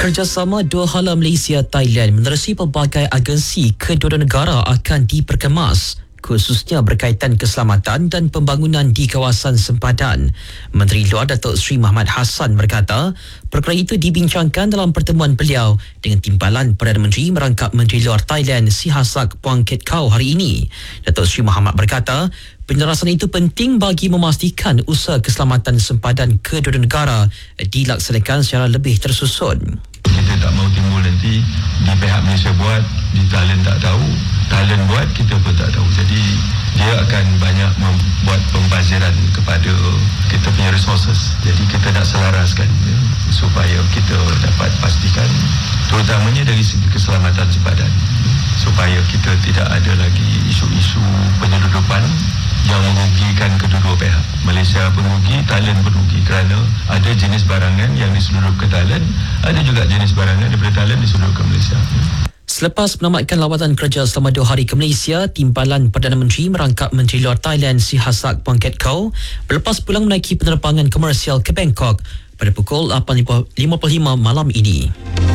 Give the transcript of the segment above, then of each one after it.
Kerjasama dua hala Malaysia-Thailand menerusi pelbagai agensi kedua-dua negara akan diperkemas, khususnya berkaitan keselamatan dan pembangunan di kawasan sempadan. Menteri Luar Datuk Seri Mohamad Hassan berkata, perkara itu dibincangkan dalam pertemuan beliau dengan timbalan Perdana Menteri merangkap Menteri Luar Thailand Sihasak Phuangketkeow hari ini. Datuk Seri Mohamad berkata, penjelasan itu penting bagi memastikan usaha keselamatan sempadan kedua-dua negara dilaksanakan secara lebih tersusun. Kita tak mau timbul nanti di pihak Malaysia buat, di Thailand tak tahu, Thailand buat, kita pun tak tahu. Jadi dia akan banyak membuat pembaziran kepada kita punya resources. Jadi kita nak selaraskan supaya kita dapat pastikan, terutamanya dari segi keselamatan sempadan, supaya kita tidak ada lagi isu-isu penyeludupan yang merugikan kedua-dua pihak. Malaysia pun rugi, Thailand pun rugi kerana ada jenis barangan yang diseludup ke Thailand, ada juga jenis barangan daripada Thailand diseludup ke Malaysia. Selepas menamatkan lawatan kerja selama 2 hari ke Malaysia, timbalan Perdana Menteri merangkap Menteri Luar Thailand Sihasak Phuangketkeow berlepas pulang menaiki penerbangan komersial ke Bangkok pada pukul 8.55 malam ini.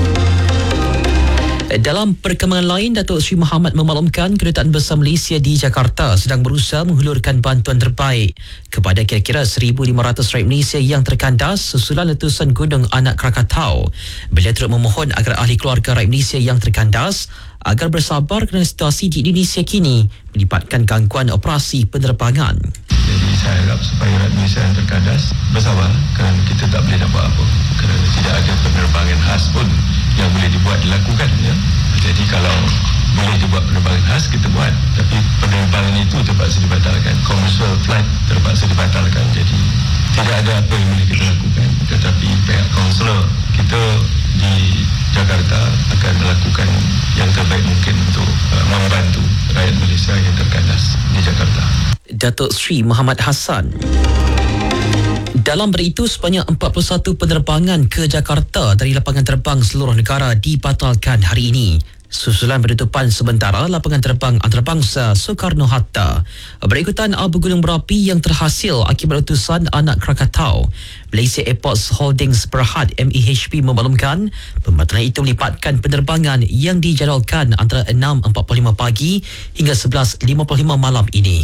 Dalam perkembangan lain, Datuk Seri Mohamad memaklumkan Kedutaan Besar Malaysia di Jakarta sedang berusaha menghulurkan bantuan terbaik kepada kira-kira 1,500 rakyat Malaysia yang terkandas susulan letusan Gunung Anak Krakatau. Beliau turut memohon agar ahli keluarga rakyat Malaysia yang terkandas agar bersabar kerana situasi di Indonesia kini melibatkan gangguan operasi penerbangan. Jadi saya harap supaya rakyat Malaysia yang terkandas bersabar kerana kita tak boleh nak buat apa, kerana tidak ada penerbangan khas pun yang boleh dilakukan ya. Jadi kalau boleh dibuat penerbangan khas, kita buat, tapi penerbangan itu terpaksa dibatalkan, commercial flight terpaksa dibatalkan. Jadi tidak ada apa yang boleh kita lakukan, tetapi pihak kaunselor kita di Jakarta akan melakukan yang terbaik mungkin untuk membantu rakyat Malaysia yang terkandas di Jakarta. Datuk Seri Mohamad Hassan. Dalam pada itu, sebanyak 41 penerbangan ke Jakarta dari lapangan terbang seluruh negara dibatalkan hari ini susulan penutupan sementara lapangan terbang antarabangsa Soekarno-Hatta berikutan abu gunung berapi yang terhasil akibat letusan Anak Krakatau. Malaysia Airports Holdings Berhad MEHP memaklumkan pembatalan itu melibatkan penerbangan yang dijadualkan antara 6.45 pagi hingga 11.55 malam ini.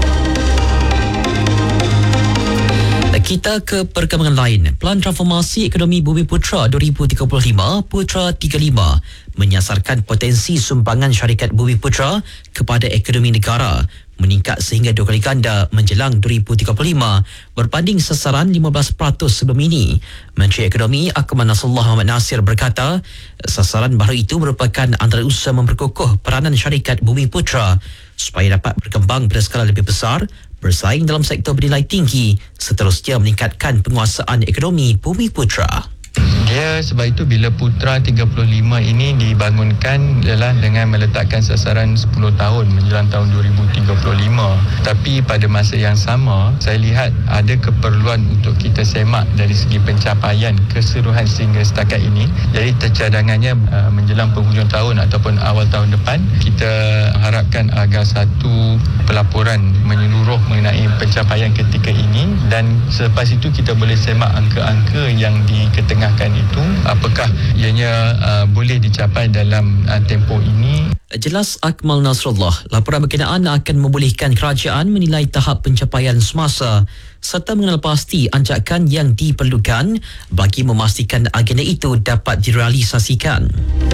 Kita ke perkembangan lain. Pelan Transformasi Ekonomi Bumiputera 2035 Putra 35 menyasarkan potensi sumbangan syarikat Bumiputera kepada ekonomi negara meningkat sehingga 2 kali ganda menjelang 2035 berbanding sasaran 15% sebelum ini. Menteri Ekonomi Akmal Nasrullah Muhammad Nasir berkata, sasaran baru itu merupakan antara usaha memperkukuh peranan syarikat Bumiputera supaya dapat berkembang pada skala lebih besar, bersaing dalam sektor bernilai tinggi, seterusnya meningkatkan penguasaan ekonomi Bumiputera. Dia sebab itu bila Putra 35 ini dibangunkan adalah dengan meletakkan sasaran 10 tahun menjelang tahun 2035. Tapi pada masa yang sama, saya lihat ada keperluan untuk kita semak dari segi pencapaian keseluruhan sehingga setakat ini. Jadi tercadangannya menjelang penghujung tahun ataupun awal tahun depan, kita harapkan agar satu pelaporan menyeluruh mengenai pencapaian ketika ini, dan selepas itu kita boleh semak angka-angka yang diketengahkan itu, apakah ianya boleh dicapai dalam tempoh ini. Jelas Akmal Nasrullah, laporan berkenaan akan membolehkan kerajaan menilai tahap pencapaian semasa serta mengenal pasti anjakan yang diperlukan bagi memastikan agenda itu dapat direalisasikan.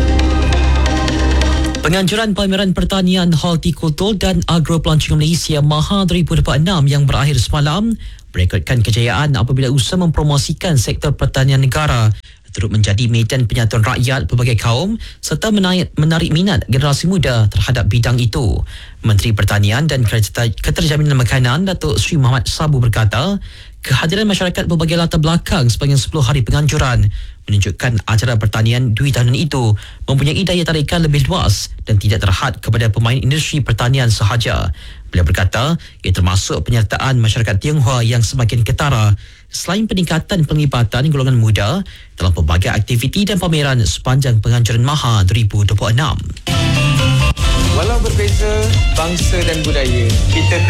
Penganjuran Pameran Pertanian, Hortikultur dan Agropelancongan Malaysia MAHA 2026 yang berakhir semalam merekodkan kejayaan apabila usaha mempromosikan sektor pertanian negara turut menjadi medan penyatuan rakyat pelbagai kaum serta menarik minat generasi muda terhadap bidang itu. Menteri Pertanian dan Keterjaminan Makanan Datuk Seri Muhammad Sabu berkata, kehadiran masyarakat berbagai latar belakang sepanjang 10 hari penganjuran menunjukkan acara pertanian 2 tahunan itu mempunyai daya tarikan lebih luas dan tidak terhad kepada pemain industri pertanian sahaja. Beliau berkata, ia termasuk penyertaan masyarakat Tionghoa yang semakin ketara selain peningkatan penglibatan golongan muda dalam pelbagai aktiviti dan pameran sepanjang penganjuran MAHA 2026. Walau berbeza bangsa dan budaya, kita